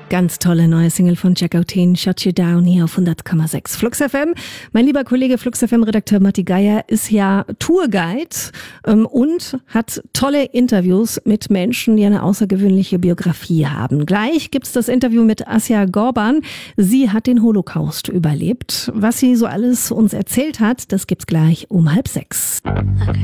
Ganz tolle neue Single von Jack O'Teen, Shut You Down, hier auf 100,6 Flux FM. Mein lieber Kollege Flux FM-Redakteur Matti Geier ist ja Tourguide und hat tolle Interviews mit Menschen, die eine außergewöhnliche Biografie haben. Gleich gibt's das Interview mit Asja Gorban. Sie hat den Holocaust überlebt. Was sie so alles uns erzählt hat, das gibt's gleich um 5:30. Okay.